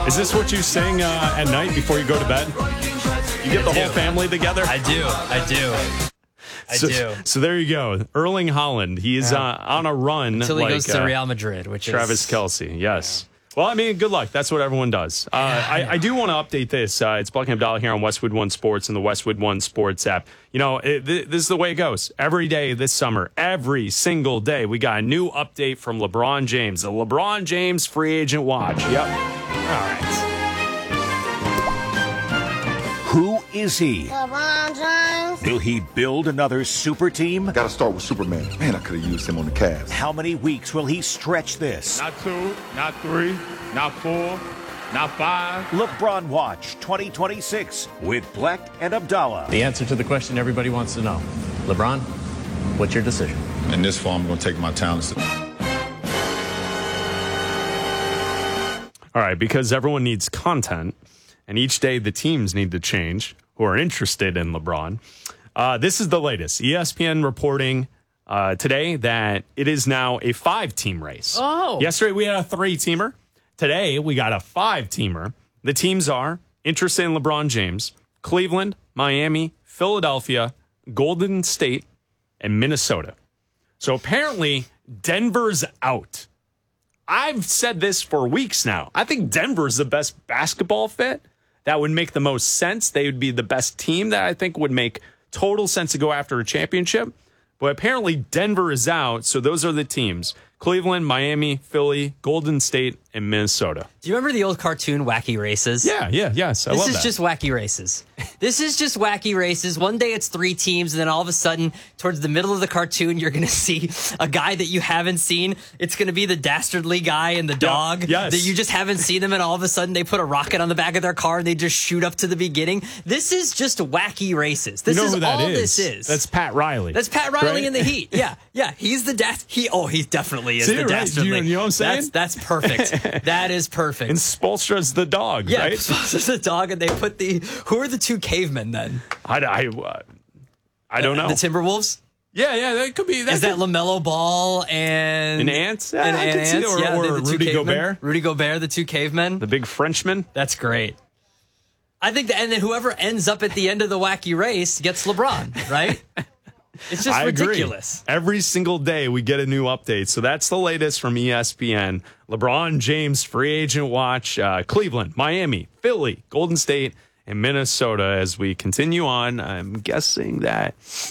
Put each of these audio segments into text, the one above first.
Is this what you sing at night before you go to bed? You get the whole family together? I do. So there you go. Erling Haaland. He's on a run. Until he goes to Real Madrid, which Travis is... Kelce, yes. Yeah. Well, I mean, good luck. That's what everyone does. I do want to update this. It's Buckingham Dollar here on Westwood One Sports and the Westwood One Sports app. You know, this is the way it goes. Every day this summer, every single day, we got a new update from LeBron James. The LeBron James free agent watch. Yep. All right. Who is he? LeBron James. Will he build another super team? Gotta start with Superman. Man, I could have used him on the Cavs. How many weeks will he stretch this? Not 2, not 3, not 4, not 5. LeBron Watch 2026 with Black and Abdallah. The answer to the question everybody wants to know. LeBron, what's your decision? In this form, I'm going to take my talents. All right, because everyone needs content, and each day the teams need to change who are interested in LeBron. This is the latest. ESPN reporting today that it is now a 5-team race. Oh. Yesterday we had a 3-teamer. Today we got a 5-teamer. The teams are interested in LeBron James, Cleveland, Miami, Philadelphia, Golden State, and Minnesota. So apparently Denver's out. I've said this for weeks now. I think Denver's the best basketball fit. That would make the most sense. They would be the best team that I think would make total sense to go after a championship. But apparently Denver is out, so those are the teams. Cleveland, Miami, Philly, Golden State, and Minnesota. Do you remember the old cartoon Wacky Races? Yes. I love that. This is just Wacky Races. This is just Wacky Races. One day it's 3 teams, and then all of a sudden, towards the middle of the cartoon, you're going to see a guy that you haven't seen. It's going to be the dastardly guy and the dog that you just haven't seen them, and all of a sudden they put a rocket on the back of their car and they just shoot up to the beginning. This is just Wacky Races. This is all this is. That's Pat Riley. That's Pat Riley right? in the Heat. Yeah. He's the he definitely is the right? dastardly. You know what I'm saying? That's perfect. That is perfect. And Spoelstra's the dog, yeah, right? Spoelstra's the dog, and they put who are the 2 cavemen then? I don't know. The Timberwolves? Yeah, that could be. Is that LaMelo Ball and Ants? And I can see Ants? or the 2 Rudy cavemen. Gobert. Rudy Gobert, the 2 cavemen. The big Frenchman. That's great. I think and then whoever ends up at the end of the wacky race gets LeBron, right? It's just ridiculous. Every single day we get a new update. So that's the latest from ESPN. LeBron James free agent watch. Cleveland, Miami, Philly, Golden State, and Minnesota. As we continue on, I'm guessing that,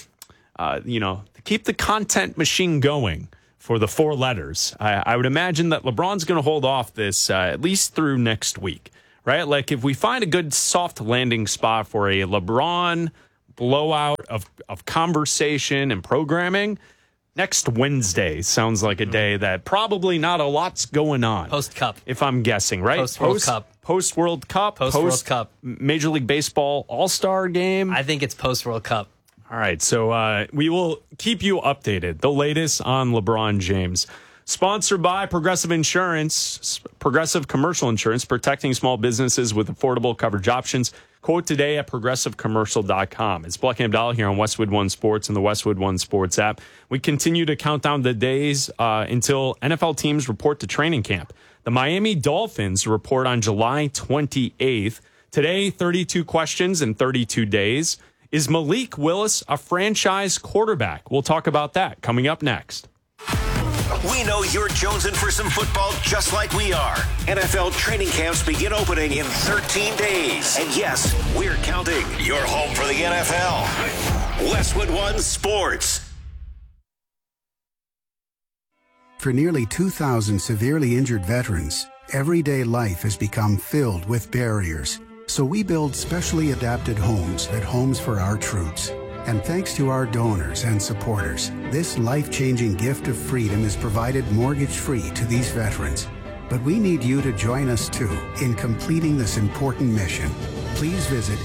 to keep the content machine going for the 4 letters, I would imagine that LeBron's going to hold off this at least through next week, right? Like if we find a good soft landing spot for a LeBron blowout of conversation and programming, next Wednesday sounds like a day that probably not a lot's going on. Post-Cup. If I'm guessing, right? Post-World Cup. Post-World Cup. Post-World Cup. Major League Baseball All-Star Game. I think it's post-World Cup. All right, so we will keep you updated. The latest on LeBron James. Sponsored by Progressive Insurance, Progressive Commercial Insurance, protecting small businesses with affordable coverage options. Quote today at progressivecommercial.com. It's Buckingham Dollar here on Westwood One Sports and the Westwood One Sports app. We continue to count down the days until NFL teams report to training camp. The Miami Dolphins report on July 28th. Today, 32 questions in 32 days. Is Malik Willis a franchise quarterback? We'll talk about that coming up next. We know you're jonesing for some football just like we are. NFL training camps begin opening in 13 days. And yes, we're counting. Your home for the NFL. Westwood One Sports. For nearly 2,000 severely injured veterans, everyday life has become filled with barriers. So we build specially adapted homes at Homes for Our Troops. And thanks to our donors and supporters, this life-changing gift of freedom is provided mortgage-free to these veterans. But we need you to join us, too, in completing this important mission. Please visit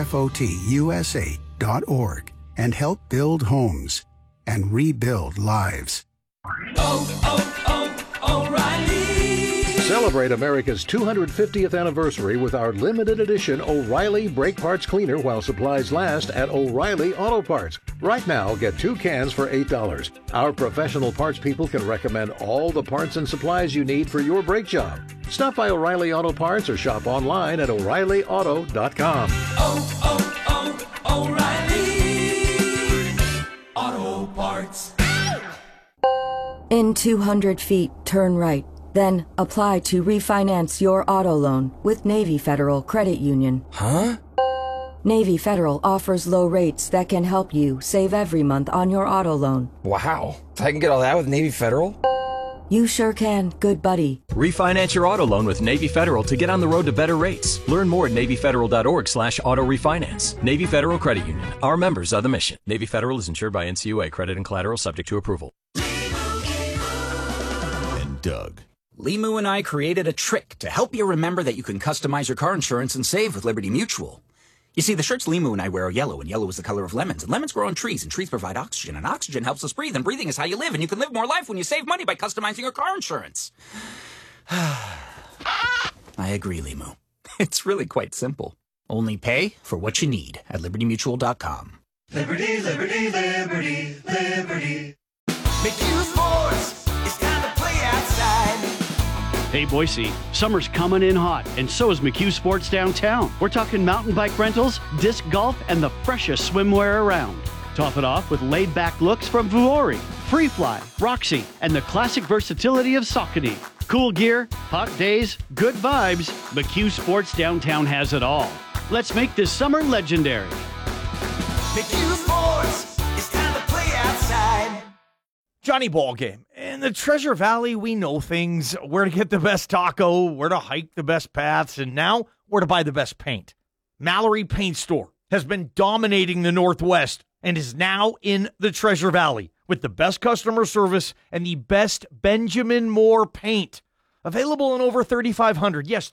hfotusa.org and help build homes and rebuild lives. O'Reilly. Celebrate America's 250th anniversary with our limited edition O'Reilly Brake Parts Cleaner while supplies last at O'Reilly Auto Parts. Right now, get 2 cans for $8. Our professional parts people can recommend all the parts and supplies you need for your brake job. Stop by O'Reilly Auto Parts or shop online at O'ReillyAuto.com. O'Reilly Auto Parts. In 200 feet, turn right. Then apply to refinance your auto loan with Navy Federal Credit Union. Huh? Navy Federal offers low rates that can help you save every month on your auto loan. Wow. I can get all that with Navy Federal? You sure can, good buddy. Refinance your auto loan with Navy Federal to get on the road to better rates. Learn more at NavyFederal.org/auto refinance. Navy Federal Credit Union. Our members are the mission. Navy Federal is insured by NCUA. Credit and collateral subject to approval. And Doug. Limu and I created a trick to help you remember that you can customize your car insurance and save with Liberty Mutual. You see, the shirts Limu and I wear are yellow, and yellow is the color of lemons. And lemons grow on trees, and trees provide oxygen, and oxygen helps us breathe, and breathing is how you live, and you can live more life when you save money by customizing your car insurance. I agree, Limu. It's really quite simple. Only pay for what you need at LibertyMutual.com. Liberty, liberty, liberty, liberty. McHugh Sports, it's time to play outside. Hey Boise, summer's coming in hot, and so is McHugh Sports downtown. We're talking mountain bike rentals, disc golf, and the freshest swimwear around. Top it off with laid-back looks from Vuori, Freefly, Roxy, and the classic versatility of Saucony. Cool gear, hot days, good vibes. McHugh Sports downtown has it all. Let's make this summer legendary. McHugh Sports, it's time to play outside. Johnny Ballgame. In the Treasure Valley, we know things. Where to get the best taco, where to hike the best paths, and now where to buy the best paint. Mallory Paint Store has been dominating the Northwest and is now in the Treasure Valley with the best customer service and the best Benjamin Moore paint. Available in over 3,500, yes,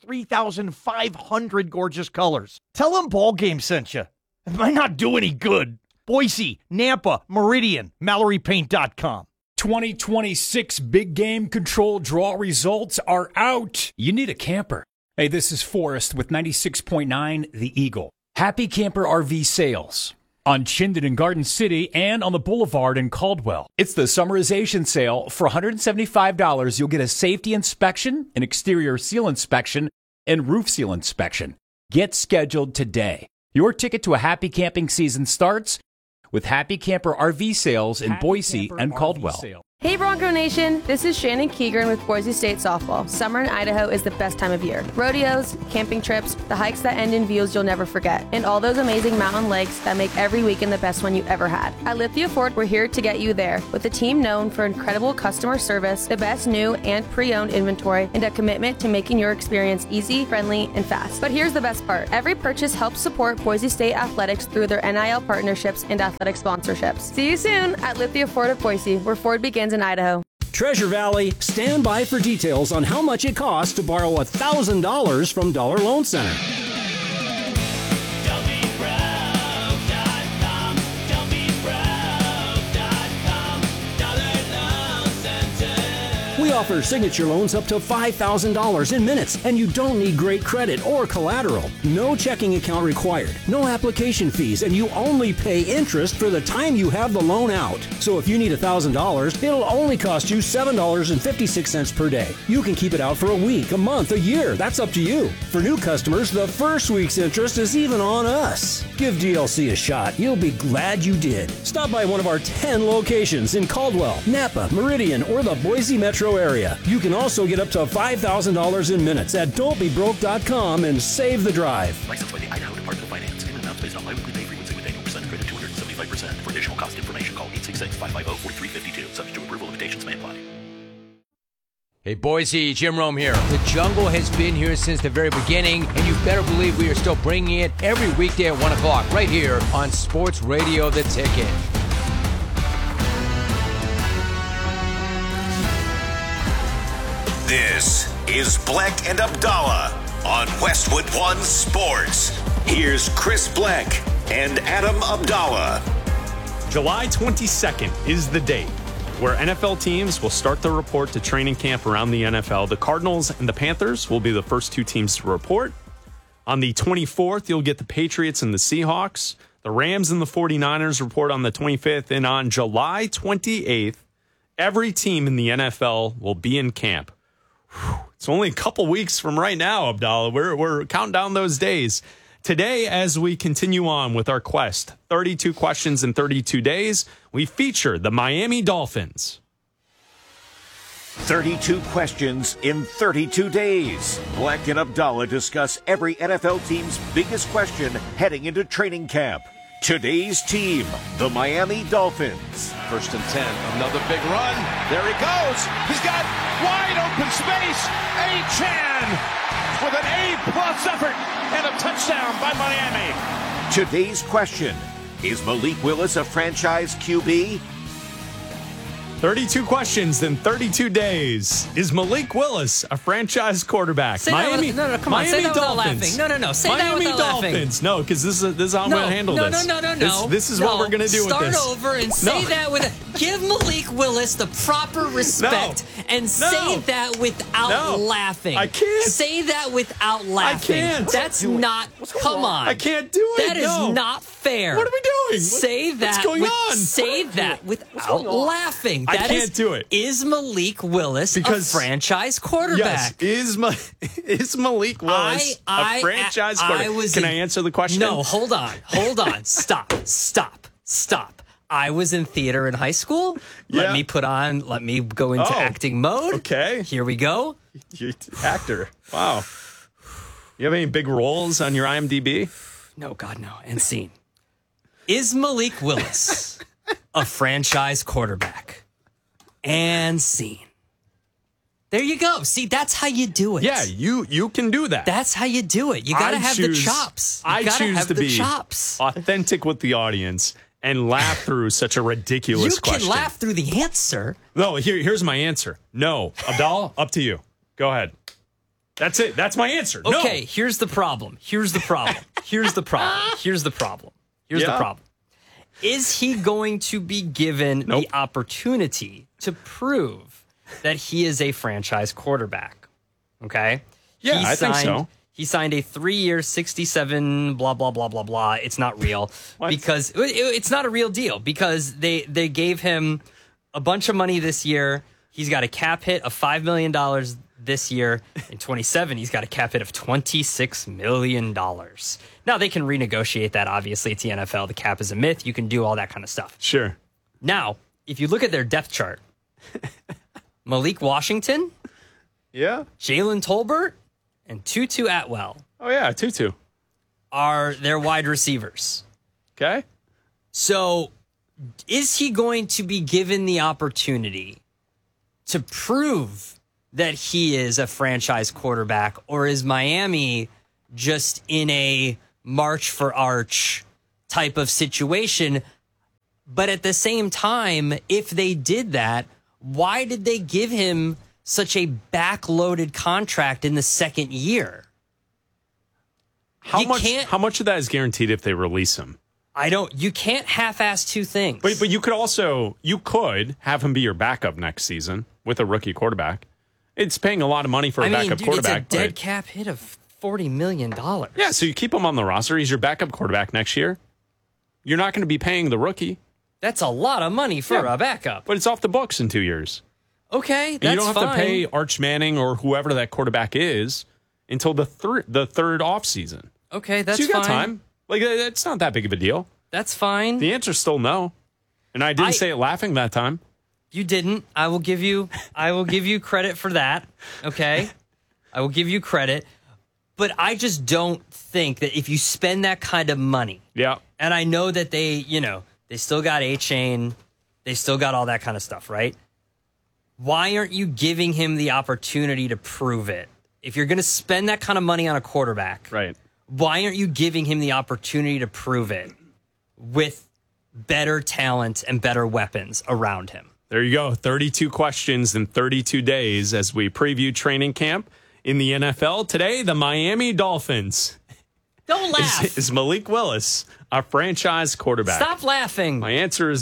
3,500 gorgeous colors. Tell them Ballgame sent you. It might not do any good. Boise, Nampa, Meridian, MalloryPaint.com. 2026 Big Game Control draw results are out. You need a camper. Hey, this is Forrest with 96.9 The Eagle. Happy Camper RV sales on Chinden in Garden City and on the Boulevard in Caldwell. It's the summarization sale. For $175, you'll get a safety inspection, an exterior seal inspection, and roof seal inspection. Get scheduled today. Your ticket to a happy camping season starts with Happy Camper RV sales in Boise and Caldwell. Hey Bronco Nation, this is Shannon Keegren with Boise State Softball. Summer in Idaho is the best time of year. Rodeos, camping trips, the hikes that end in views you'll never forget, and all those amazing mountain lakes that make every weekend the best one you ever had. At Lithia Ford, we're here to get you there with a team known for incredible customer service, the best new and pre-owned inventory, and a commitment to making your experience easy, friendly, and fast. But here's the best part. Every purchase helps support Boise State athletics through their NIL partnerships and athletic sponsorships. See you soon at Lithia Ford of Boise, where Ford begins in Idaho. Treasure Valley, stand by for details on how much it costs to borrow $1,000 from Dollar Loan Center. We offer signature loans up to $5,000 in minutes, and you don't need great credit or collateral. No checking account required, no application fees, and you only pay interest for the time you have the loan out. So if you need $1,000, it'll only cost you $7.56 per day. You can keep it out for a week, a month, a year. That's up to you. For new customers, the first week's interest is even on us. Give DLC a shot. You'll be glad you did. Stop by one of our 10 locations in Caldwell, Napa, Meridian, or the Boise metro area. You can also get up to $5,000 in minutes at don'tbebroke.com and save the drive. Licensed by the Idaho Department of Finance. Given amounts based on biweekly pay frequency with annual percent credit 275%. For additional cost information, call 866-550-4352. Subject to approval, limitations may apply. Hey Boise, Jim Rome here. The Jungle has been here since the very beginning, and you better believe we are still bringing it every weekday at 1 o'clock right here on Sports Radio The Ticket. This is Bleck and Abdallah on Westwood One Sports. Here's Chris Bleck and Adam Abdallah. July 22nd is the date. where NFL teams will start to report to training camp around the NFL. The Cardinals and the Panthers will be the first two teams to report. On the 24th, you'll get the Patriots and the Seahawks. The Rams and the 49ers report on the 25th. And on July 28th, every team in the NFL will be in camp. It's only a couple weeks from right now, Abdallah. We're counting down those days. Today, as we continue on with our quest, 32 questions in 32 days, we feature the Miami Dolphins. 32 questions in 32 days. Black and Abdallah discuss every NFL team's biggest question heading into training camp. Today's team, the Miami Dolphins. 1st and 10, another big run. There he goes. He's got wide open space. Achane with an A-plus effort and a touchdown by Miami. Today's question, is Malik Willis a franchise QB? 32 questions in 32 days. Is Malik Willis a franchise quarterback? Say Miami, no, come on. Say that without laughing. No. Say Miami that without Dolphins. No, because this is how I'm going to handle this. No. This is what we're going to do with this. Start over and say that with give Malik Willis the proper respect and say that without laughing. I can't. Say that without laughing. I can't. That's not. Come on. I can't do it. That is not fair. What are we doing? Say that. What's going on? Say that without laughing. I can't do it. Is Malik Willis a franchise quarterback? Yes. Is Malik Willis a franchise quarterback? Can I answer the question? No, hold on. Stop. I was in theater in high school. Let me go into acting mode. Okay. Here we go. You're an actor. Wow. You have any big roles on your IMDb? No, God, no. And scene. Is Malik Willis a franchise quarterback? And scene. There you go. See, that's how you do it. Yeah, you can do that. That's how you do it. You got to have the chops. I choose to be authentic with the audience and laugh through such a ridiculous question. You can laugh through the answer. No, here's my answer. No. Abdallah, up to you. Go ahead. That's it. That's my answer. Okay, here's the problem. Here's the problem. Is he going to be given the opportunity to prove that he is a franchise quarterback? Okay? Yeah, I think so. He signed a 3-year, 67, blah, blah, blah, blah, blah. It's not real. Because it's not a real deal because they gave him a bunch of money this year. He's got a cap hit of $5 million this year. In 27, he's got a cap hit of $26 million. Now, they can renegotiate that, obviously. It's the NFL. The cap is a myth. You can do all that kind of stuff. Sure. Now, if you look at their depth chart, Malik Washington, Jalen Tolbert, and Tutu Atwell. Oh, yeah, Tutu. Are their wide receivers. Okay. So, is he going to be given the opportunity to prove that he is a franchise quarterback, or is Miami just in a march for arch type of situation? But at the same time, if they did that, why did they give him such a backloaded contract in the second year? How much of that is guaranteed if they release him? You can't half-ass two things. But you could have him be your backup next season with a rookie quarterback. It's paying a lot of money for a backup quarterback. It's a dead cap hit of $40 million. Yeah, so you keep him on the roster. He's your backup quarterback next year. You're not going to be paying the rookie. That's a lot of money for a backup. But it's off the books in 2 years. Okay, that's fine. And you don't have to pay Arch Manning or whoever that quarterback is until the third offseason. Okay, that's fine. So you got time. Like, it's not that big of a deal. That's fine. The answer's still no. And I didn't say it laughing that time. You didn't. I will give you credit for that. Okay? I will give you credit. But I just don't think that if you spend that kind of money. Yeah. And I know that they still got Achane, they still got all that kind of stuff, right? Why aren't you giving him the opportunity to prove it? If you're going to spend that kind of money on a quarterback, right? Why aren't you giving him the opportunity to prove it with better talent and better weapons around him? There you go. 32 questions in 32 days as we preview training camp in the NFL. Today, the Miami Dolphins. Don't laugh. Is Malik Willis a franchise quarterback? Stop laughing. My answer is no.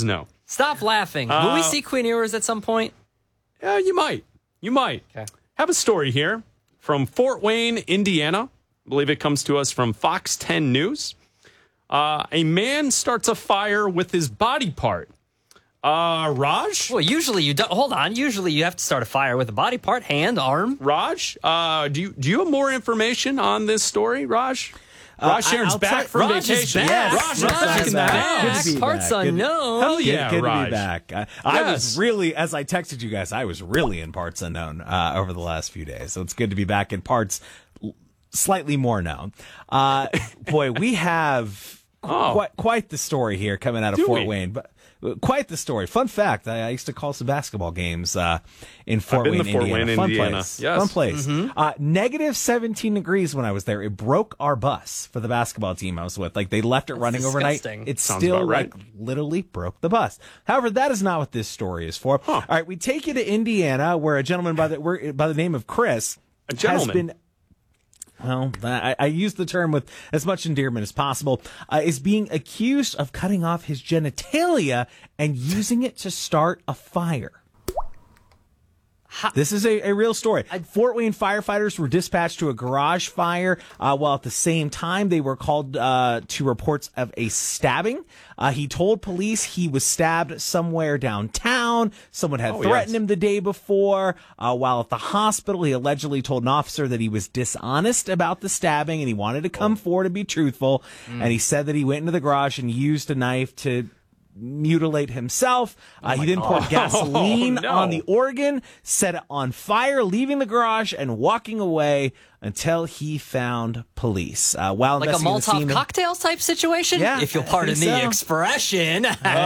Stop laughing. Will we see Queen Ewers at some point? Yeah, you might. You might. Okay. Have a story here from Fort Wayne, Indiana. I believe it comes to us from Fox 10 News. A man starts a fire with his body part. Raj? Well, usually you don't. Hold on. Usually you have to start a fire with a body part, hand, arm. Raj, do you have more information on this story, Raj? Raj Sharon's back from Raj vacation. is back. Raj is back. Parts unknown. Hell yeah, Good to Raj. be back. I was really, as I texted you guys, I was really in parts unknown over the last few days. So it's good to be back in parts slightly more known. Boy, we have quite the story here coming out of Fort Wayne. But quite the story. Fun fact, I used to call some basketball games in Fort Wayne, Indiana. Fun place. Yes. Fun place. Negative 17 degrees when I was there. It broke our bus for the basketball team I was with. Like, they left it running disgusting. overnight. It Sounds still, about right. literally broke the bus. However, that is not what this story is for. All right, we take you to Indiana, where a gentleman by the name of Chris has been... Well, I use the term with as much endearment as possible, is being accused of cutting off his genitalia and using it to start a fire. This is a real story. Fort Wayne firefighters were dispatched to a garage fire while at the same time they were called to reports of a stabbing. He told police he was stabbed somewhere downtown. Someone had threatened him the day before. While at the hospital, he allegedly told an officer that he was dishonest about the stabbing and he wanted to come forward and be truthful. And he said that he went into the garage and used a knife to mutilate himself. He then poured gasoline on the organ, set it on fire, leaving the garage and walking away until he found police. While like a Molotov cocktail type situation? Yeah, if you'll pardon the expression.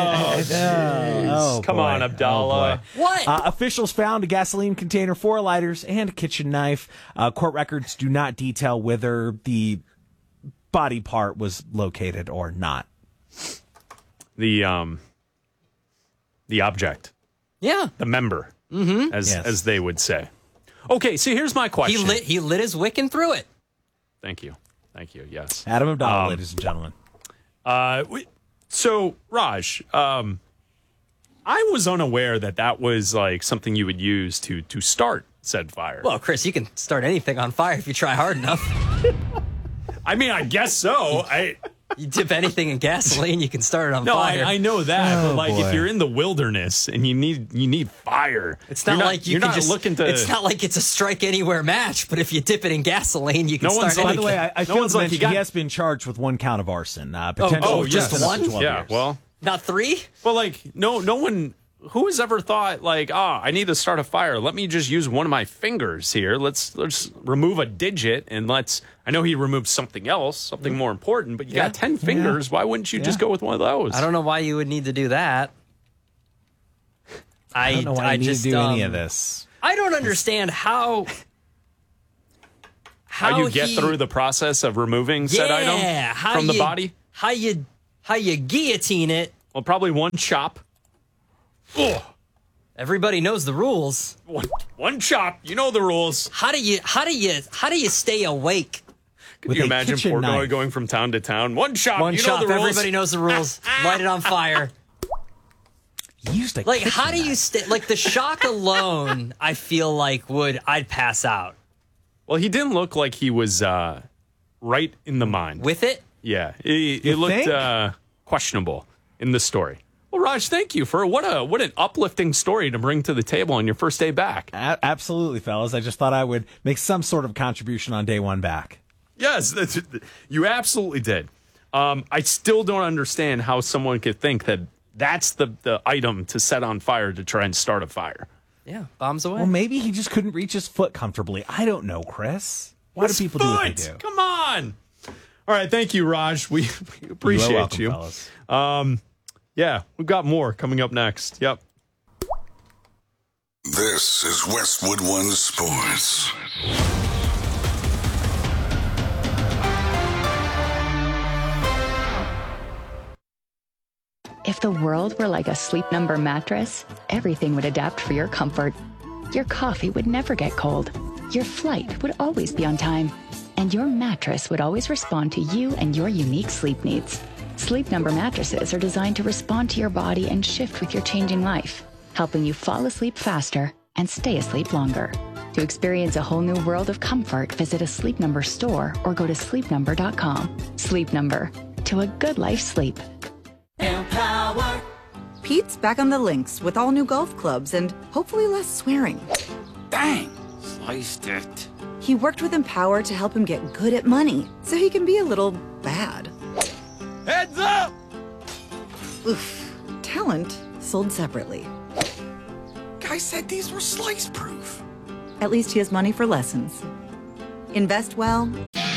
Come on, Abdallah. What? Officials found a gasoline container, 4 lighters, and a kitchen knife. Court records do not detail whether the body part was located or not. The object. Yeah. The member, as they would say. Okay, so here's my question. He lit his wick and threw it. Thank you. Yes. Adam Abdallah, ladies and gentlemen. So, Raj, I was unaware that was like something you would use to start said fire. Well, Chris, you can start anything on fire if you try hard enough. I mean, I guess so. You dip anything in gasoline, you can start it on fire. No, I know that, but like if you're in the wilderness and you need fire, it's not like you can just looking to. It's not like it's a strike anywhere match. But if you dip it in gasoline, you can start. By the way, I feel like he has been charged with 1 count of arson. Potential just one? Yeah, well, not 3. Well, like no one. Who has ever thought like, I need to start a fire. Let me just use one of my fingers here. Let's remove a digit and I know he removed something else, something more important, but you got 10 fingers. Yeah. Why wouldn't you just go with one of those? I don't know why you would need to do that. I don't know why you need to do any of this. I don't understand how you get through the process of removing said item from the body. How you guillotine it? Well, probably one chop. Ugh. Everybody knows the rules. One chop, you know the rules. How do you stay awake? Could you imagine Portnoy going from town to town? One chop, one you chop. know the rules. Everybody knows the rules. Light it on fire. How do you stay? Like the shock alone, I feel like I'd pass out. Well, he didn't look like he was right in the mind with it. Yeah, it looked questionable in the story. Well, Raj, thank you for what an uplifting story to bring to the table on your first day back. Absolutely, fellas. I just thought I would make some sort of contribution on day one back. Yes, you absolutely did. I still don't understand how someone could think that that's the item to set on fire to try and start a fire. Yeah, bombs away. Well, maybe he just couldn't reach his foot comfortably. I don't know, Chris. Why do people do what they do? Come on. All right, thank you, Raj. We appreciate you. Fellas. Yeah, we've got more coming up next. Yep. This is Westwood One Sports. If the world were like a Sleep Number mattress, everything would adapt for your comfort. Your coffee would never get cold. Your flight would always be on time. And your mattress would always respond to you and your unique sleep needs. Sleep Number mattresses are designed to respond to your body and shift with your changing life, helping you fall asleep faster and stay asleep longer. To experience a whole new world of comfort, visit a Sleep Number store or go to sleepnumber.com. Sleep Number, to a good life sleep. Empower. Pete's back on the links with all new golf clubs and hopefully less swearing. Bang! Sliced it. He worked with Empower to help him get good at money, so he can be a little bad. Heads up! Oof. Talent sold separately. Guy said these were slice proof. At least he has money for lessons. Invest well.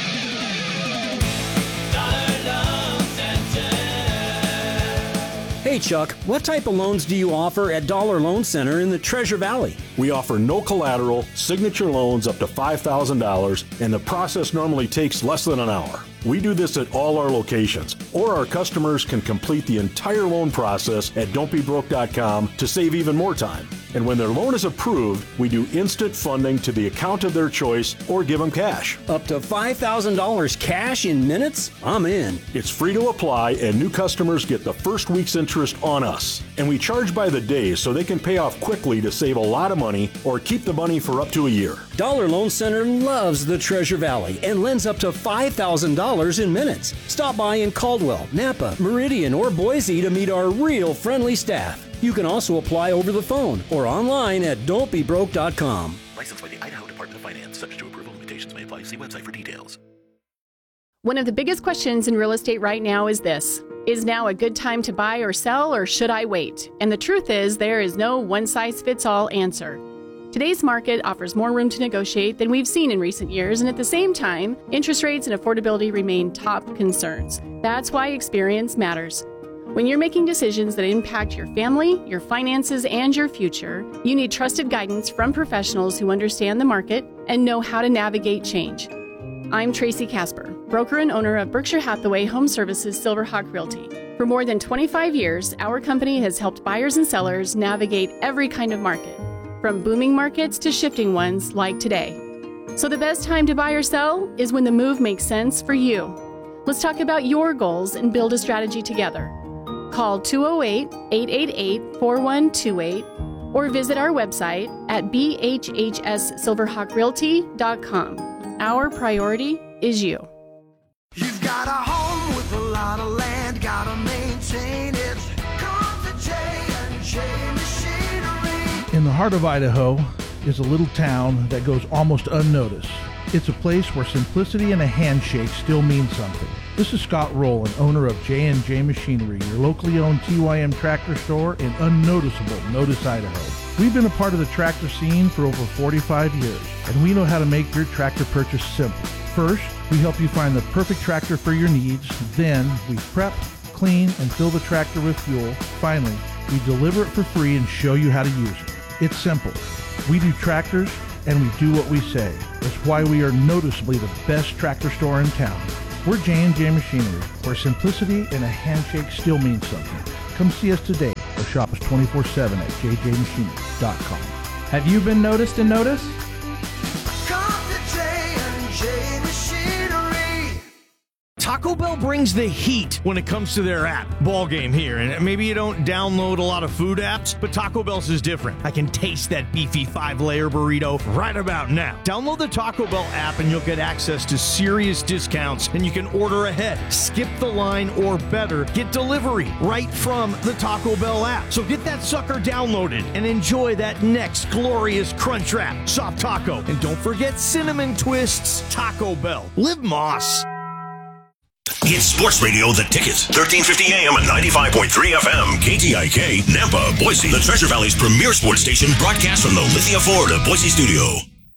Hey Chuck, what type of loans do you offer at Dollar Loan Center in the Treasure Valley? We offer no collateral, signature loans up to $5,000, and the process normally takes less than an hour. We do this at all our locations, or our customers can complete the entire loan process at don'tbebroke.com to save even more time. And when their loan is approved, we do instant funding to the account of their choice or give them cash. Up to $5,000 cash in minutes? I'm in. It's free to apply, and new customers get the first week's interest on us. And we charge by the day so they can pay off quickly to save a lot of money or keep the money for up to a year. Dollar Loan Center loves the Treasure Valley and lends up to $5,000 in minutes. Stop by in Caldwell, Napa, Meridian, or Boise to meet our real friendly staff. You can also apply over the phone or online at don'tbebroke.com. Licensed by the Idaho Department of Finance. Subject to approval. Limitations may apply. See website for details. One of the biggest questions in real estate right now is this: is now a good time to buy or sell, or should I wait? And the truth is, there is no one-size-fits-all answer. Today's market offers more room to negotiate than we've seen in recent years, and at the same time, interest rates and affordability remain top concerns. That's why experience matters. When you're making decisions that impact your family, your finances, and your future, you need trusted guidance from professionals who understand the market and know how to navigate change. I'm Tracy Casper, broker and owner of Berkshire Hathaway Home Services Silverhawk Realty. For more than 25 years, our company has helped buyers and sellers navigate every kind of market, from booming markets to shifting ones like today. So the best time to buy or sell is when the move makes sense for you. Let's talk about your goals and build a strategy together. Call 208-888-4128 or visit our website at bhhssilverhawkrealty.com. Our priority is you. You've got a home with a lot of land, gotta maintain it. Come to J&J Machinery. In the heart of Idaho is a little town that goes almost unnoticed. It's a place where simplicity and a handshake still mean something. This is Scott Rowland, owner of J&J Machinery, your locally owned TYM tractor store in unnoticeable Notice, Idaho. We've been a part of the tractor scene for over 45 years, and we know how to make your tractor purchase simple. First, we help you find the perfect tractor for your needs. Then, we prep, clean, and fill the tractor with fuel. Finally, we deliver it for free and show you how to use it. It's simple. We do tractors, and we do what we say. That's why we are noticeably the best tractor store in town. We're J&J Machinery, where simplicity and a handshake still means something. Come see us today or shop us 24/7 at jjmachinery.com. Have you been noticed and noticed? Come to J&J Machinery. Taco Bell brings the heat when it comes to their app. Ball game here, and maybe you don't download a lot of food apps, but Taco Bell's is different. I can taste that beefy 5-layer burrito right about now. Download the Taco Bell app and you'll get access to serious discounts, and you can order ahead, skip the line, or better, get delivery right from the Taco Bell app. So get that sucker downloaded and enjoy that next glorious crunch wrap, soft taco, and don't forget cinnamon twists. Taco Bell. Live Moss. It's Sports Radio The Ticket. 1350 AM and 95.3 FM. KTIK, Nampa, Boise. The Treasure Valley's premier sports station, broadcast from the Lithia Florida Boise studio.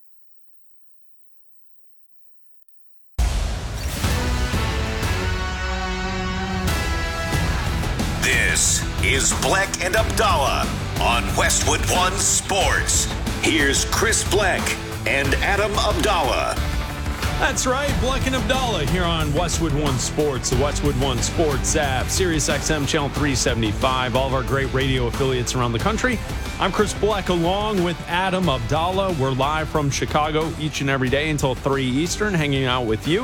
This is Black and Abdallah on Westwood One Sports. Here's Chris Black and Adam Abdallah. That's right, Black and Abdallah here on Westwood One Sports, the Westwood One Sports app, Sirius XM Channel 375, all of our great radio affiliates around the country. I'm Chris Black along with Adam Abdallah. We're live from Chicago each and every day until 3 Eastern, hanging out with you.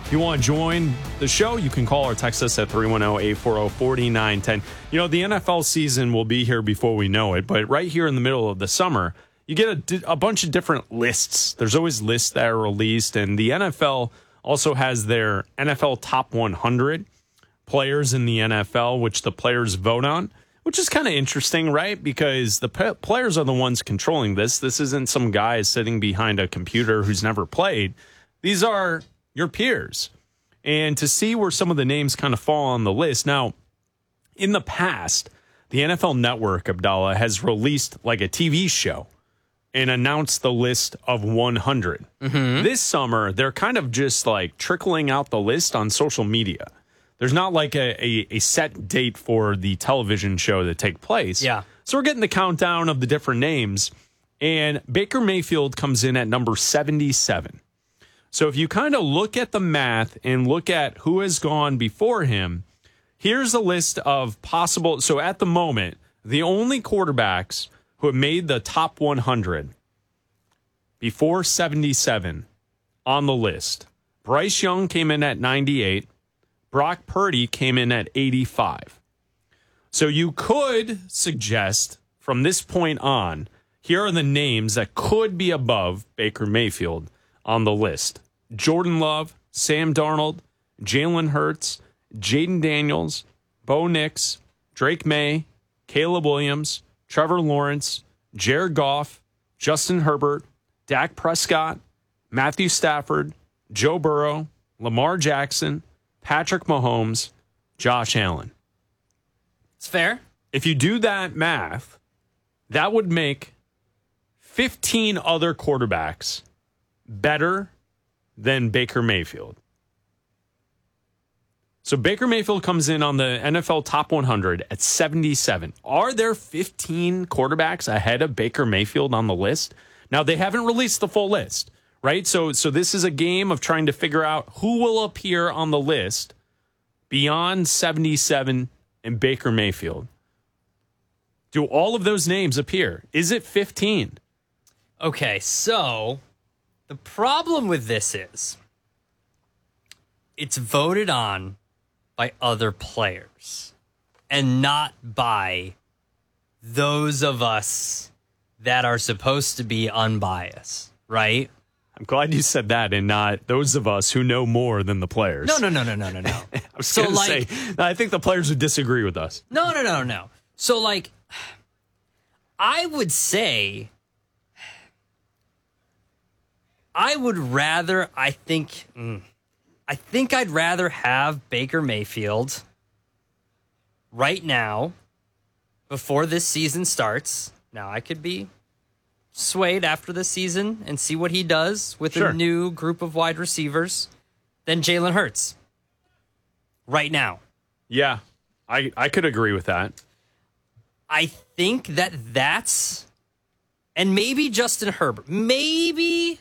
If you want to join the show, you can call or text us at 310-840-4910. You know, the NFL season will be here before we know it, but right here in the middle of the summer, you get a bunch of different lists. There's always lists that are released, and the NFL also has their NFL Top 100 players in the NFL, which the players vote on, which is kind of interesting, right? Because the players are the ones controlling this. This isn't some guy sitting behind a computer who's never played. These are your peers. And to see where some of the names kind of fall on the list. Now, in the past, the NFL Network, Abdallah, has released like a TV show and announced the list of 100. This summer, they're kind of just like trickling out the list on social media. There's not like a set date for the television show to take place. Yeah. So we're getting the countdown of the different names. And Baker Mayfield comes in at number 77. So if you kind of look at the math and look at who has gone before him, here's a list of possible. So at the moment, the only quarterbacks who have made the top 100 before 77 on the list. Bryce Young came in at 98. Brock Purdy came in at 85. So you could suggest from this point on, here are the names that could be above Baker Mayfield on the list: Jordan Love, Sam Darnold, Jalen Hurts, Jaden Daniels, Bo Nix, Drake May, Caleb Williams, Trevor Lawrence, Jared Goff, Justin Herbert, Dak Prescott, Matthew Stafford, Joe Burrow, Lamar Jackson, Patrick Mahomes, Josh Allen. It's fair. If you do that math, that would make 15 other quarterbacks better than Baker Mayfield. So Baker Mayfield comes in on the NFL Top 100 at 77. Are there 15 quarterbacks ahead of Baker Mayfield on the list? Now, they haven't released the full list, right? So this is a game of trying to figure out who will appear on the list beyond 77 and Baker Mayfield. Do all of those names appear? Is it 15? Okay, so the problem with this is it's voted on by other players and not by those of us that are supposed to be unbiased, right? I'm glad you said that and not those of us who know more than the players. No. I was going to say, I think the players would disagree with us. No. So, like, I would say I would rather, I think I'd rather have Baker Mayfield right now before this season starts. Now, I could be swayed after the season and see what he does with a new group of wide receivers than Jalen Hurts right now. Yeah, I could agree with that. I think that's, and maybe Justin Herbert. Maybe.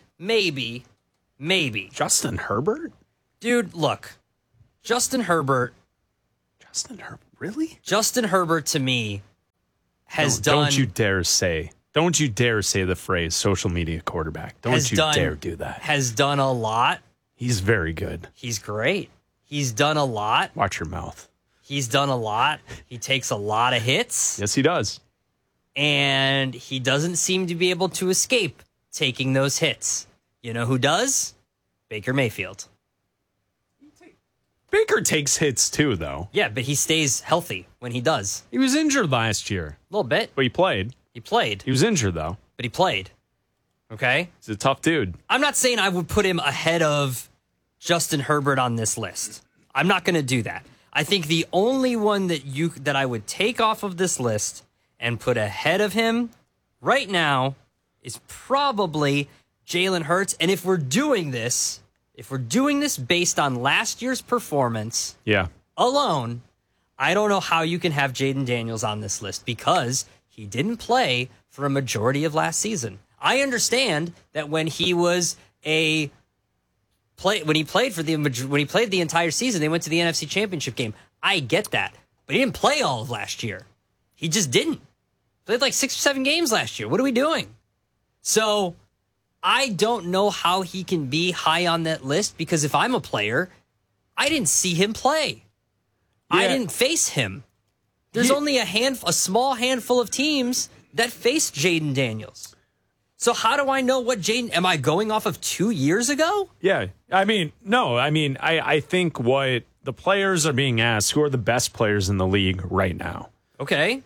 Justin Herbert? Dude, look. Justin Herbert. Really? Justin Herbert, to me, has done... Don't you dare say the phrase social media quarterback. Don't you dare do that. Has done a lot. He's very good. He's great. He's done a lot. Watch your mouth. He's done a lot. He takes a lot of hits. Yes, he does. And he doesn't seem to be able to escape taking those hits. You know who does? Baker Mayfield. Baker takes hits too, though. Yeah, but he stays healthy when he does. He was injured last year. A little bit. But he played. He was injured, though. But he played. Okay? He's a tough dude. I'm not saying I would put him ahead of Justin Herbert on this list. I'm not going to do that. I think the only one that I would take off of this list and put ahead of him right now is probably Jalen Hurts. And if we're doing this based on last year's performance alone, I don't know how you can have Jaden Daniels on this list because he didn't play for a majority of last season. I understand that when he played the entire season, they went to the NFC Championship game. I get that, but he didn't play all of last year. He just didn't. Played like 6 or 7 games last year. What are we doing? So I don't know how he can be high on that list because if I'm a player, I didn't see him play. I didn't face him. There's only a small handful of teams that faced Jaden Daniels. So how do I know what Jaden? Am I going off of 2 years ago? Yeah. I mean, no. I mean, I think what the players are being asked, who are the best players in the league right now? Okay.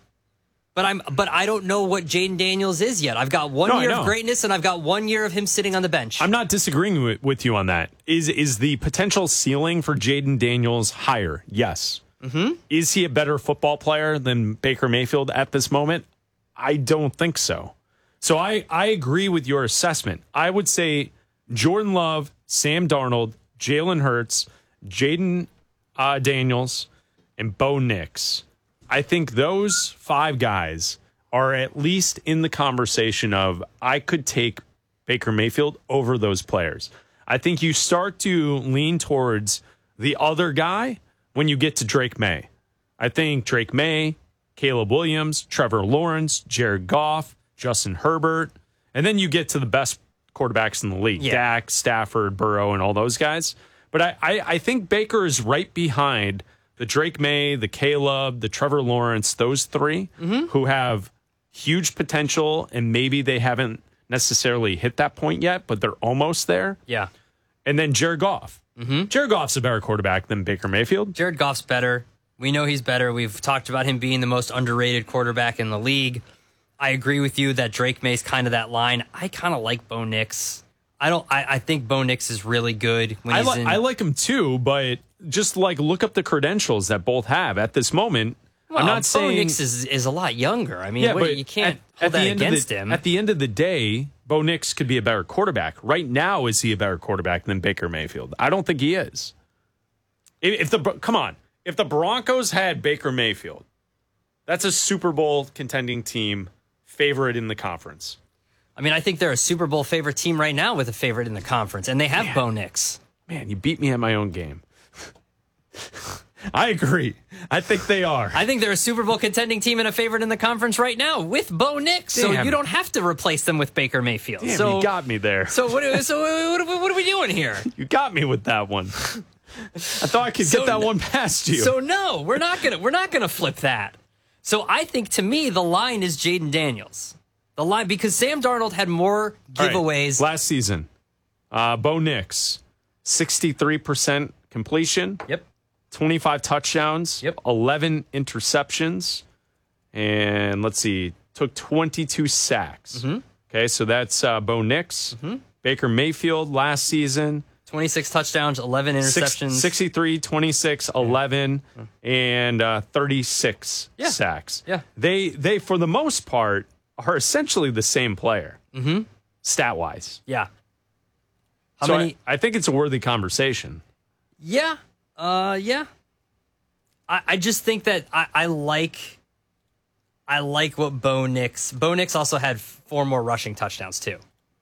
But I don't know what Jaden Daniels is yet. I've got 1 year of greatness, and I've got 1 year of him sitting on the bench. I'm not disagreeing with you on that. Is the potential ceiling for Jaden Daniels higher? Yes. Mm-hmm. Is he a better football player than Baker Mayfield at this moment? I don't think so. So I agree with your assessment. I would say Jordan Love, Sam Darnold, Jalen Hurts, Jaden Daniels, and Bo Nix. I think those 5 guys are at least in the conversation of I could take Baker Mayfield over those players. I think you start to lean towards the other guy when you get to Drake May. I think Drake May, Caleb Williams, Trevor Lawrence, Jared Goff, Justin Herbert, and then you get to the best quarterbacks in the league, Dak, Stafford, Burrow, and all those guys. But I think Baker is right behind the Drake May, the Caleb, the Trevor Lawrence, those 3 who have huge potential, and maybe they haven't necessarily hit that point yet, but they're almost there. Yeah. And then Jared Goff. Jared Goff's a better quarterback than Baker Mayfield. Jared Goff's better. We know he's better. We've talked about him being the most underrated quarterback in the league. I agree with you that Drake May's kind of that line. I kind of like Bo Nix. I think Bo Nix is really good. When I like him too, but just like look up the credentials that both have at this moment. Well, I'm not saying Bo Nix is a lot younger. I mean, but you can't hold that against him. At the end of the day, Bo Nix could be a better quarterback. Right now, is he a better quarterback than Baker Mayfield? I don't think he is. If the Broncos had Baker Mayfield, that's a Super Bowl contending team, favorite in the conference. I mean, I think they're a Super Bowl favorite team right now with a favorite in the conference, and they have Bo Nix. Man, you beat me at my own game. I agree. I think they are. I think they're a Super Bowl contending team and a favorite in the conference right now with Bo Nix. So you don't have to replace them with Baker Mayfield. Damn, so you got me there. So what are we doing here? You got me with that one. I thought I could get that one past you. So no, we're not gonna flip that. So I think to me the line is Jaden Daniels. The line because Sam Darnold had more giveaways last season. Bo Nix, 63% completion. Yep. 25 touchdowns. Yep. 11 interceptions. And let's see, took 22 sacks. Mm-hmm. Okay, so that's Bo Nix. Mm-hmm. Baker Mayfield last season. 26 touchdowns, 11 interceptions. 63, 26, 11, and 36 sacks. Yeah. They, for the most part, are essentially the same player, stat-wise. Yeah. How many? I think it's a worthy conversation. Yeah. Yeah. I just think that I like what Bo Nix. Bo Nix also had 4 more rushing touchdowns too.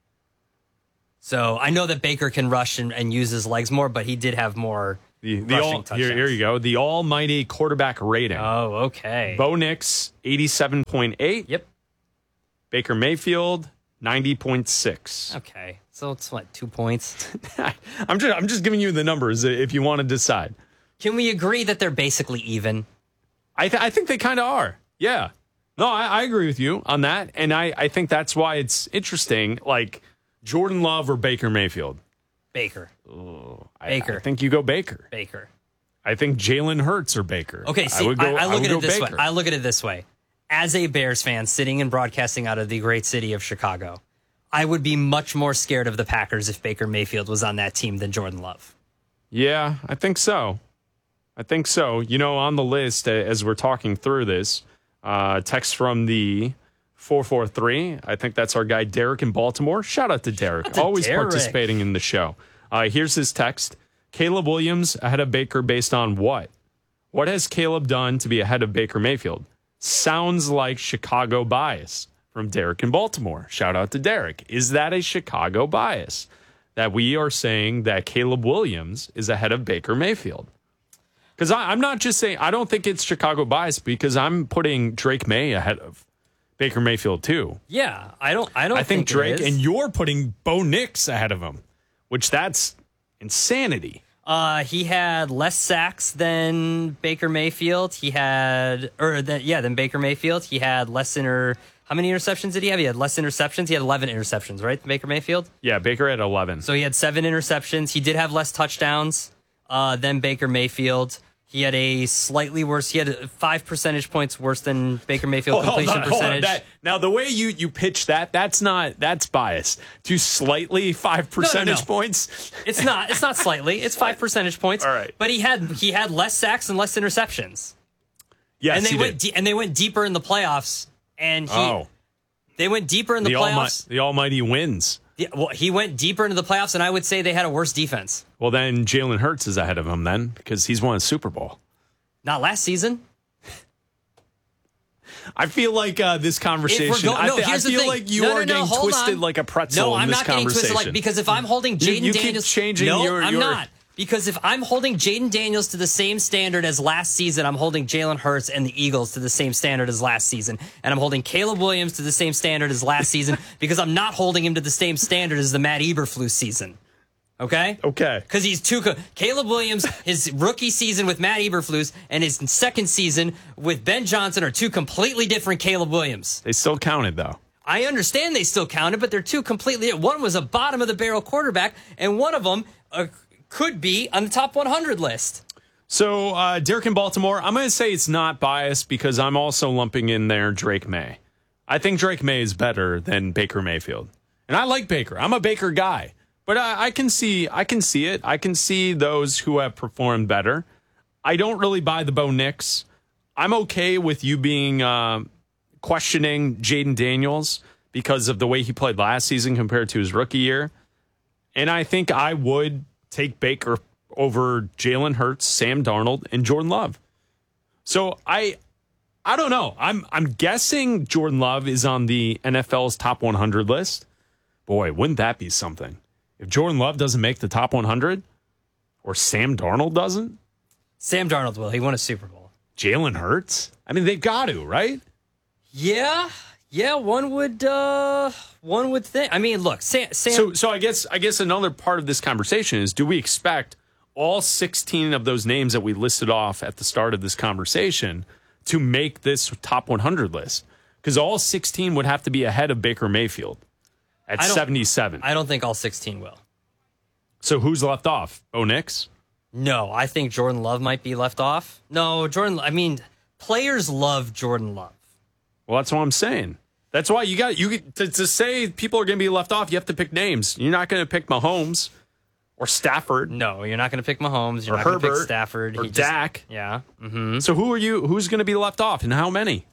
So I know that Baker can rush and use his legs more, but he did have more rushing touchdowns. Here you go. The almighty quarterback rating. Oh, okay. Bo Nix, 87.8. Yep. Baker Mayfield, 90.6. Okay. So it's what, 2 points? I'm just giving you the numbers if you want to decide. Can we agree that they're basically even? I think they kind of are. Yeah. No, I agree with you on that. And I think that's why it's interesting. Like Jordan Love or Baker Mayfield? Baker. Oh, Baker. I think you go Baker. Baker. I think Jalen Hurts or Baker. Okay, see, I look at it this way. I look at it this way. As a Bears fan sitting and broadcasting out of the great city of Chicago, I would be much more scared of the Packers if Baker Mayfield was on that team than Jordan Love. Yeah, I think so. You know, on the list, as we're talking through this, text from the 443. I think that's our guy, Derek in Baltimore. Shout out to Derek. Always participating in the show. Here's his text. Caleb Williams ahead of Baker based on what? What has Caleb done to be ahead of Baker Mayfield? Sounds like Chicago bias from Derek in Baltimore. Shout out to Derek. Is that a Chicago bias that we are saying that Caleb Williams is ahead of Baker Mayfield? Because I'm not just saying, I don't think it's Chicago bias because I'm putting Drake May ahead of Baker Mayfield too. Yeah, I don't I think Drake, it is. and you're putting Bo Nix ahead of him, which that's insanity. He had less sacks than Baker Mayfield. Than Baker Mayfield. He had how many interceptions did he have? He had less interceptions. He had 11 interceptions, right? Baker Mayfield? Yeah, Baker had 11. So he had 7 interceptions. He did have less touchdowns than Baker Mayfield. He had he had 5 percentage points worse than Baker Mayfield completion percentage. Now, the way you pitch that's biased. To slightly 5 percentage points? It's not slightly. It's 5 percentage points. All right. But he had less sacks and less interceptions. Yes, and they went deeper in the playoffs. And they went deeper in the playoffs. The almighty wins. He went deeper into the playoffs, and I would say they had a worse defense. Well, then Jalen Hurts is ahead of him then because he's won a Super Bowl. Not last season. I feel like this conversation. I feel like you are getting twisted like a pretzel in this conversation. Getting twisted because if I'm holding Jaden Daniels, keep changing I'm not. Because if I'm holding Jaden Daniels to the same standard as last season, I'm holding Jalen Hurts and the Eagles to the same standard as last season. And I'm holding Caleb Williams to the same standard as last season because I'm not holding him to the same standard as the Matt Eberflus season. Okay? Okay. Because he's Caleb Williams, his rookie season with Matt Eberflus, and his second season with Ben Johnson are two completely different Caleb Williams. They still counted, though. I understand they still counted, but they're two completely... One was a bottom-of-the-barrel quarterback, and one of them... could be on the top 100 list. So, Derek in Baltimore, I'm going to say it's not biased because I'm also lumping in there Drake May. I think Drake May is better than Baker Mayfield. And I like Baker. I'm a Baker guy. But I can see it. I can see those who have performed better. I don't really buy the Bo Nix. I'm okay with you being questioning Jaden Daniels because of the way he played last season compared to his rookie year. And I think I would take Baker over Jalen Hurts, Sam Darnold, and Jordan Love. So I don't know. I'm guessing Jordan Love is on the NFL's top 100 list. Boy, wouldn't that be something? If Jordan Love doesn't make the top 100, or Sam Darnold doesn't? Sam Darnold will. He won a Super Bowl. Jalen Hurts? I mean, they've got to, right? Yeah, one would think. I mean, look, Sam. So I guess another part of this conversation is: do we expect all 16 of those names that we listed off at the start of this conversation to make this top 100 list? Because all 16 would have to be ahead of Baker Mayfield at 77. I don't think all 16 will. So who's left off? Bo Nix? No, I think Jordan Love might be left off. No, players love Jordan Love. Well, that's what I'm saying. That's why to say people are going to be left off, you have to pick names. You're not going to pick Mahomes or Stafford. No, you're not going to pick Mahomes. You're or not Herbert, going to pick Stafford. Or Dak. Yeah. Mm-hmm. So who's going to be left off and how many?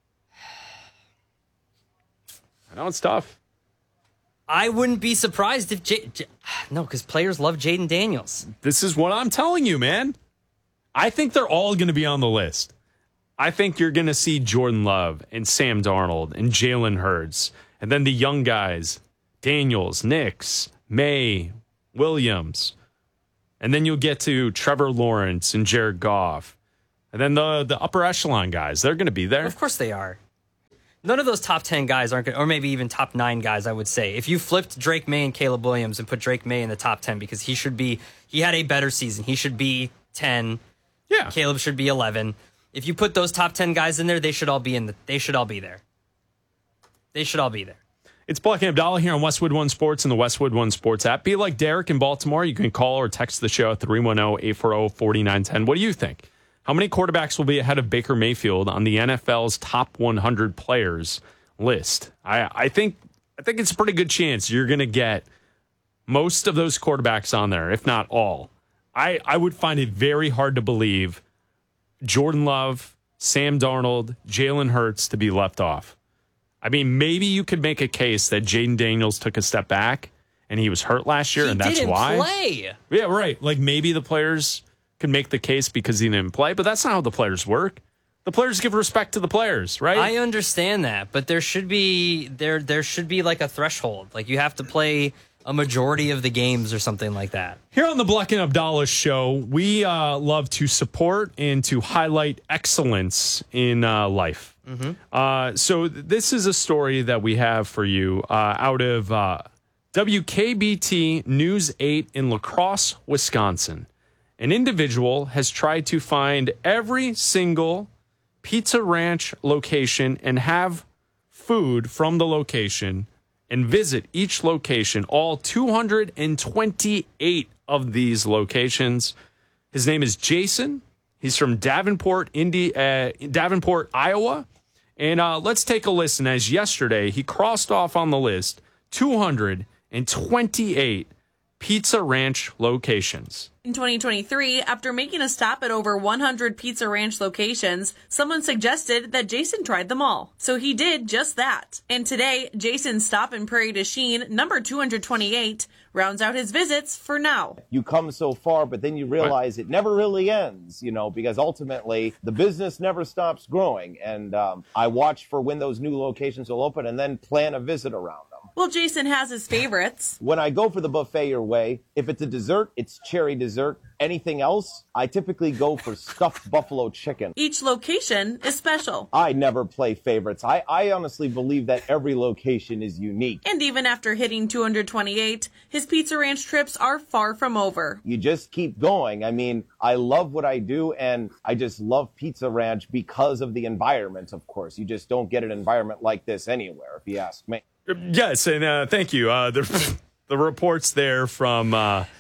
I know it's tough. I wouldn't be surprised if because players love Jaden Daniels. This is what I'm telling you, man. I think they're all going to be on the list. I think you're going to see Jordan Love and Sam Darnold and Jalen Hurts. And then the young guys, Daniels, Nix, May, Williams. And then you'll get to Trevor Lawrence and Jared Goff. And then the upper echelon guys, they're going to be there. Of course they are. None of those top 10 guys aren't going to, or maybe even top 9 guys, I would say. If you flipped Drake May and Caleb Williams and put Drake May in the top 10 because he had a better season. He should be 10. Yeah. Caleb should be 11. If you put those top 10 guys in there, they should all be there. They should all be there. It's Black and Abdallah here on Westwood One Sports and the Westwood One Sports app. Be like Derek in Baltimore. You can call or text the show at 310-840-4910. What do you think? How many quarterbacks will be ahead of Baker Mayfield on the NFL's top 100 players list? I think it's a pretty good chance you're going to get most of those quarterbacks on there, if not all. I would find it very hard to believe Jordan Love, Sam Darnold, Jalen Hurts to be left off. I mean, maybe you could make a case that Jaden Daniels took a step back and he was hurt last year, and that's why. He didn't play. Yeah, right. Like maybe the players could make the case because he didn't play, but that's not how the players work. The players give respect to the players, right? I understand that, but there should be like a threshold. Like you have to play a majority of the games or something like that. Here on the Black and Abdallah show, we love to support and to highlight excellence in life. So this is a story that we have for you out of WKBT News 8 in La Crosse, Wisconsin. An individual has tried to find every single Pizza Ranch location and have food from the location and visit each location, all 228 of these locations. His name is Jason. He's from Davenport, Davenport, Iowa. And let's take a listen, as yesterday he crossed off on the list 228 Pizza Ranch locations. In 2023, after making a stop at over 100 Pizza Ranch locations, someone suggested that Jason tried them all. So he did just that. And today, Jason's stop in Prairie du Chien, number 228, rounds out his visits for now. You come so far, but then you realize it never really ends, because ultimately the business never stops growing. And I watch for when those new locations will open and then plan a visit around them. Well, Jason has his favorites. When I go for the buffet your way, if it's a dessert, it's cherry dessert. Anything else, I typically go for stuffed buffalo chicken. Each location is special. I never play favorites. I honestly believe that every location is unique. And even after hitting 228, his Pizza Ranch trips are far from over. You just keep going. I mean, I love what I do, and I just love Pizza Ranch because of the environment, of course. You just don't get an environment like this anywhere, if you ask me. Yes, and thank you. The reports there from,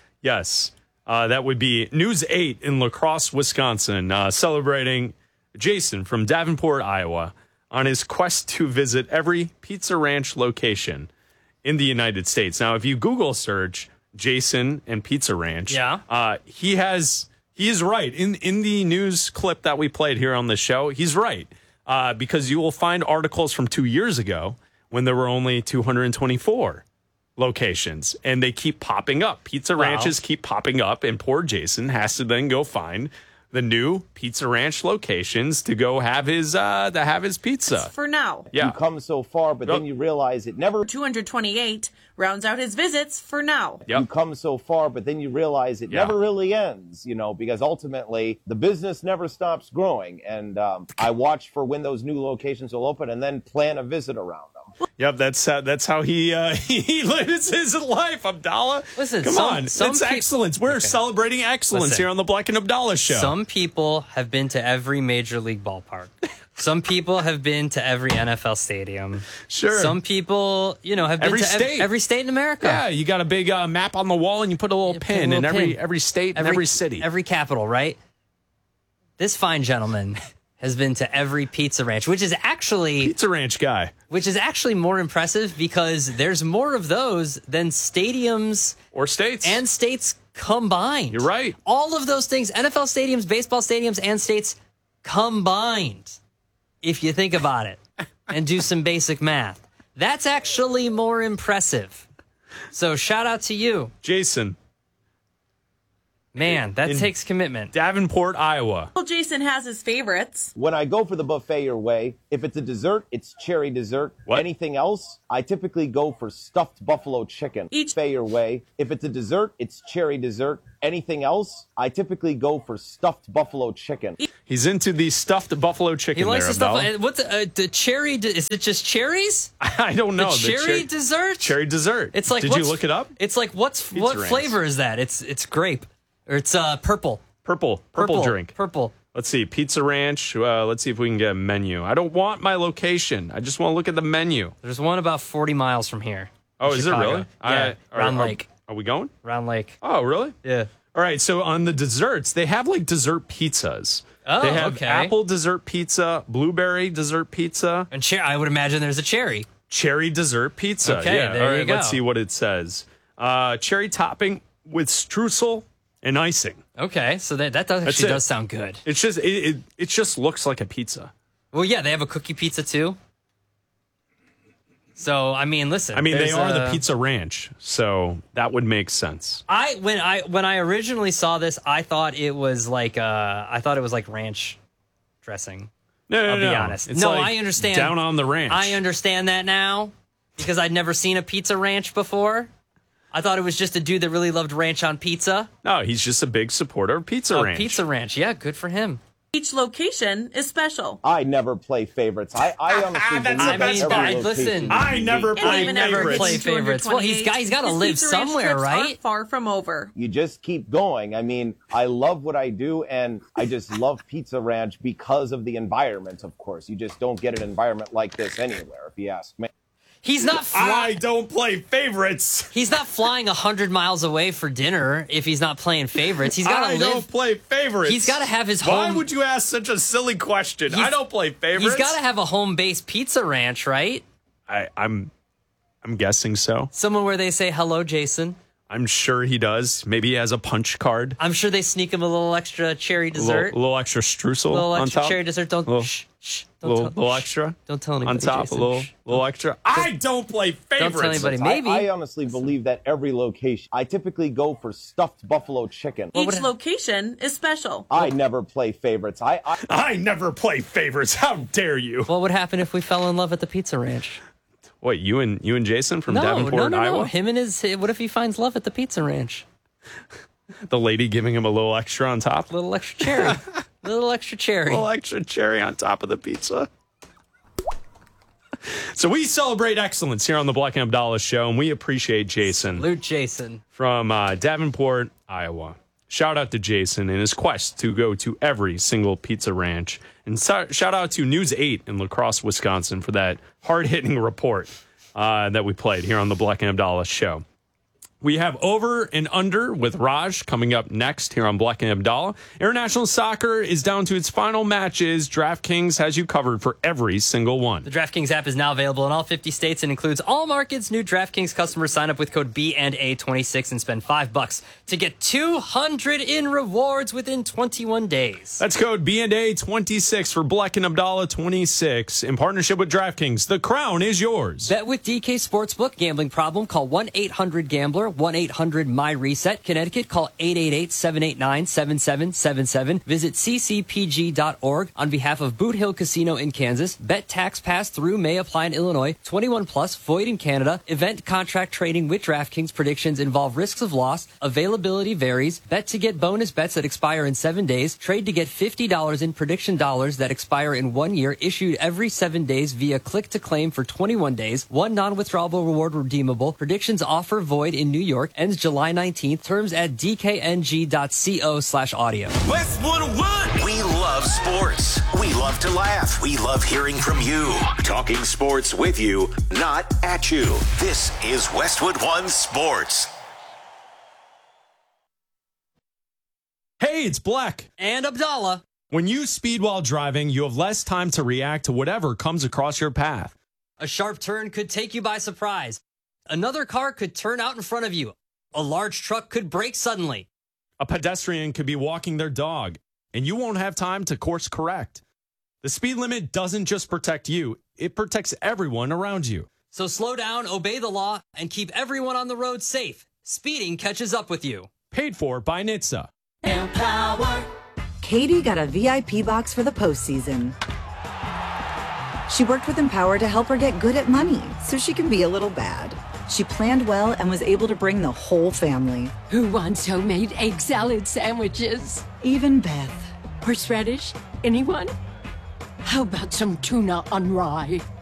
that would be News 8 in La Crosse, Wisconsin, celebrating Jason from Davenport, Iowa, on his quest to visit every Pizza Ranch location in the United States. Now, if you Google search Jason and Pizza Ranch, he is right. In the news clip that we played here on the show, he's right, because you will find articles from 2 years ago when there were only 224 locations, and they keep popping up. Pizza Ranches keep popping up, and poor Jason has to then go find the new Pizza Ranch locations to go have his pizza. For now. You come so far, but then you realize it never... 228 rounds out his visits for now. You come so far, but then you realize it never really ends, because ultimately the business never stops growing. And I watch for when those new locations will open and then plan a visit around them. Yep, that's how he lives his life, Abdallah. Listen, come on, it's excellence. We're celebrating excellence here on the Black and Abdallah show. Some people have been to every major league ballpark. Some people have been to every NFL stadium. Sure. Some people, have been to every state in America. Yeah, you got a big map on the wall, and you put a little pin in every state and every city, every capital. Right. This fine gentleman has been to every Pizza Ranch, which is actually... Pizza Ranch guy. Which is actually more impressive because there's more of those than stadiums... Or states. And states combined. You're right. All of those things, NFL stadiums, baseball stadiums, and states combined, if you think about it and do some basic math. That's actually more impressive. So shout out to you. Jason. Man, that takes commitment. Davenport, Iowa. Well, Jason has his favorites. When I go for the buffet your way, if it's a dessert, it's cherry dessert. Anything else, I typically go for stuffed buffalo chicken. Each buffet your way, if it's a dessert, it's cherry dessert. Anything else, I typically go for stuffed buffalo chicken. He's into the stuffed buffalo chicken. He likes there, the stuff. What's the cherry? Is it just cherries? I don't know. The cherry dessert. Cherry dessert. It's like. Did you look it up? It's like what flavor is that? It's grape. Or it's purple. Purple drink. Purple. Let's see. Pizza Ranch. Let's see if we can get a menu. I don't want my location. I just want to look at the menu. There's one about 40 miles from here. Oh, is Chicago. it really? Yeah. Round Lake. Are we going? Round Lake. Oh, really? Yeah. All right. So on the desserts, they have like dessert pizzas. Oh, they have okay. apple dessert pizza, blueberry dessert pizza. And I would imagine there's a cherry. Cherry dessert pizza. Okay, yeah. there All right, you go. Let's see what it says. Cherry topping with streusel and icing. Okay, so that does sound good. It's just it just looks like a pizza. Well, yeah, they have a cookie pizza too. So I mean, listen. I mean, they are the Pizza Ranch, so that would make sense. When I originally saw this, I thought it was like ranch dressing. No, I'll be honest. It's I understand. Down on the ranch. I understand that now because I'd never seen a Pizza Ranch before. I thought it was just a dude that really loved ranch on pizza. No, he's just a big supporter of Pizza Ranch. Pizza Ranch. Yeah, good for him. Each location is special. I never play favorites. I honestly believe that every location I never play favorites. Well, he's got to live somewhere, right? Far from over. You just keep going. I mean, I love what I do, and I just love Pizza Ranch because of the environment, of course. You just don't get an environment like this anywhere, if you ask me. He's not I don't play favorites. He's not flying 100 miles away for dinner if he's not playing favorites. He's got to live. I don't play favorites. He's got to have his home. Why would you ask such a silly question? I don't play favorites. He's got to have a home-based Pizza Ranch, right? I'm guessing so. Someone where they say, hello, Jason. I'm sure he does. Maybe he has a punch card. I'm sure they sneak him a little extra cherry dessert. A little extra streusel on top. A little extra top. cherry dessert. Don't little extra. Don't tell anybody. On top, Jason. a little extra. I don't play favorites. Don't tell anybody. Maybe. I honestly believe that every location. I typically go for stuffed buffalo chicken. Each location is special. I never play favorites. I never play favorites. How dare you? What would happen if we fell in love at the Pizza Ranch? What, you and Jason from Davenport, Iowa? No. Him and his. What if he finds love at the Pizza Ranch? The lady giving him a little extra on top? Little extra cherry. Little extra cherry on top of the pizza. So we celebrate excellence here on the Black and Abdallah Show, and we appreciate Jason. Salute Jason. From Davenport, Iowa. Shout out to Jason in his quest to go to every single Pizza Ranch. And shout out to News 8 in La Crosse, Wisconsin for that hard-hitting report that we played here on the Black and Abdallah Show. We have Over and Under with Raj coming up next here on Black and Abdallah. International soccer is down to its final matches. DraftKings has you covered for every single one. The DraftKings app is now available in all 50 states and includes all markets. New DraftKings customers sign up with code B&A26 and spend $5 to get $200 in rewards within 21 days. That's code B&A26 for Black and Abdallah 26 in partnership with DraftKings. The crown is yours. Bet with DK Sportsbook. Gambling problem? Call 1-800-GAMBLER. 1-800-MY-RESET. Connecticut, call 888-789-7777. Visit ccpg.org. On behalf of Boot Hill Casino in Kansas, bet tax pass through may apply in Illinois. 21 plus, void in Canada. Event contract trading with DraftKings. Predictions involve risks of loss. Availability varies. Bet to get bonus bets that expire in 7 days. Trade to get $50 in prediction dollars that expire in 1 year. Issued every 7 days via click to claim for 21 days. One non-withdrawable reward redeemable. Predictions offer void in New York. Ends July 19th. Terms at dkng.co/audio. Westwood One. We love sports. We love to laugh. We love hearing from you. Talking sports with you, not at you. This is Westwood One Sports. Hey, it's Black. And Abdallah. When you speed while driving, you have less time to react to whatever comes across your path. A sharp turn could take you by surprise. Another car could turn out in front of you. A large truck could brake suddenly. A pedestrian could be walking their dog, and you won't have time to course correct. The speed limit doesn't just protect you, it protects everyone around you. So slow down, obey the law, and keep everyone on the road safe. Speeding catches up with you. Paid for by NHTSA. Empower. Katie got a VIP box for the postseason. She worked with Empower to help her get good at money so she can be a little bad. She planned well and was able to bring the whole family. Who wants homemade egg salad sandwiches? Even Beth. Horseradish? Anyone? How about some tuna on rye?